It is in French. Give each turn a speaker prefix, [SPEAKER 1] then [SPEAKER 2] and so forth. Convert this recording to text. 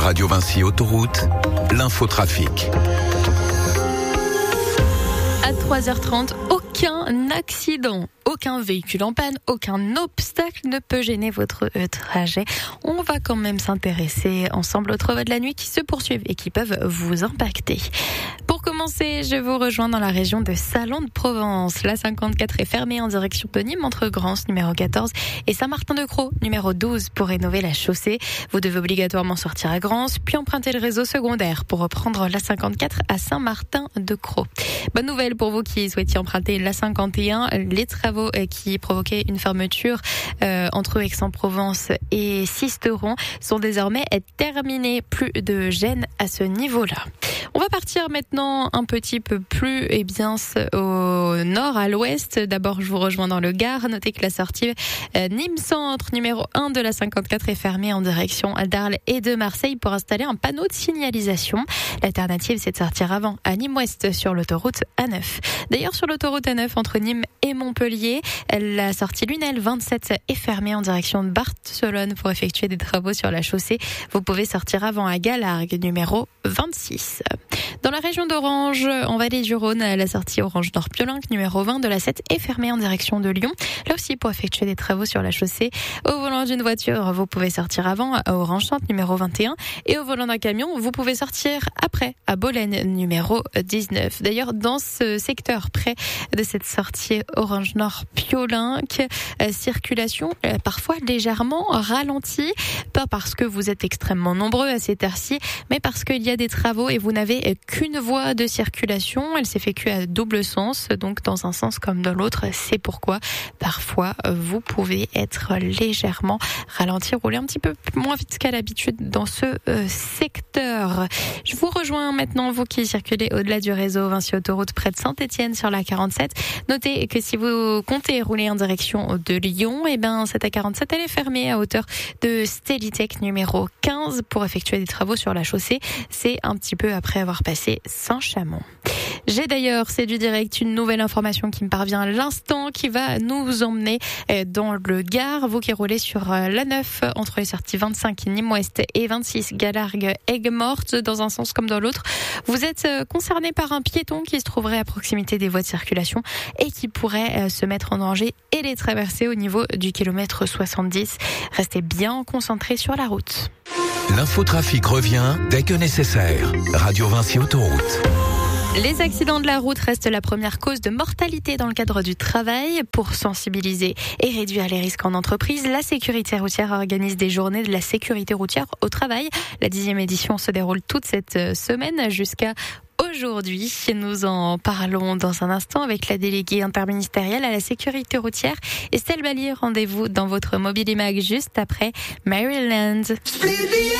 [SPEAKER 1] Radio Vinci Autoroute, l'infotrafic.
[SPEAKER 2] À 3h30, aucun accident, aucun véhicule en panne, aucun obstacle ne peut gêner votre trajet. On va quand même s'intéresser ensemble aux travaux de la nuit qui se poursuivent et qui peuvent vous impacter. Pour commencer, je vous rejoins dans la région de Salon de Provence. La 54 est fermée en direction de Nîmes entre Grance, numéro 14, et Saint-Martin-de-Croix, numéro 12, pour rénover la chaussée. Vous devez obligatoirement sortir à Grance, puis emprunter le réseau secondaire pour reprendre la 54 à Saint-Martin-de-Croix. Bonne nouvelle pour vous qui souhaitiez emprunter la 51. Les travaux qui provoquaient une fermeture entre Aix-en-Provence et Sisteron sont désormais terminés. Plus de gêne à ce niveau-là. On va partir maintenant un petit peu plus au nord, à l'ouest. D'abord, je vous rejoins dans le Gard. Notez que la sortie Nîmes Centre, numéro 1 de la 54, est fermée en direction d'Arles et de Marseille pour installer un panneau de signalisation. L'alternative, c'est de sortir avant à Nîmes-Ouest sur l'autoroute A9. D'ailleurs, sur l'autoroute A9 entre Nîmes et Montpellier, la sortie Lunel 27 est fermée en direction de Barcelone pour effectuer des travaux sur la chaussée. Vous pouvez sortir avant à Galargues, numéro 26. Dans la région d'Orange, en Vallée du Rhône, la sortie Orange Nord-Piolenc, numéro 20 de la 7, est fermée en direction de Lyon. Là aussi, pour effectuer des travaux sur la chaussée. Au volant d'une voiture, vous pouvez sortir avant à Orange Centre, numéro 21. Et au volant d'un camion, vous pouvez sortir après à Bolène, numéro 19. D'ailleurs, dans ce secteur, près de cette sortie Orange Nord-Piolenc, circulation parfois légèrement ralentie. Pas parce que vous êtes extrêmement nombreux à cette heure-ci, mais parce qu'il y a des travaux et vous n'avez qu'une voie de circulation. Elle s'effectue à double sens, donc dans un sens comme dans l'autre. C'est pourquoi parfois vous pouvez être légèrement ralenti, rouler un petit peu moins vite qu'à l'habitude dans ce secteur. Je vous rejoins maintenant, vous qui circulez au-delà du réseau Vinci Autoroute près de Saint-Étienne sur la 47. Notez que si vous comptez rouler en direction de Lyon, cette A47 elle est fermée à hauteur de Stélitech numéro 15 pour effectuer des travaux sur la chaussée. C'est un petit peu après avoir passé Saint-Chamond. J'ai d'ailleurs, c'est du direct, une nouvelle information qui me parvient à l'instant, qui va nous emmener dans le Gard. Vous qui roulez sur la 9 entre les sorties 25 Nîmes-Ouest et 26 Galargues Aigues-Mortes, dans un sens comme dans l'autre, vous êtes concerné par un piéton qui se trouverait à proximité des voies de circulation et qui pourrait se mettre en danger et les traverser au niveau du kilomètre 70. Restez bien concentrés sur la route.
[SPEAKER 1] L'infotrafic revient dès que nécessaire. Radio Vinci Autoroute.
[SPEAKER 2] Les accidents de la route restent la première cause de mortalité dans le cadre du travail. Pour sensibiliser et réduire les risques en entreprise, la sécurité routière organise des journées de la sécurité routière au travail. La 10e édition se déroule toute cette semaine jusqu'à aujourd'hui. Nous en parlons dans un instant avec la déléguée interministérielle à la sécurité routière, Estelle Ballier. Rendez-vous dans votre Mobile Mag juste après Maryland.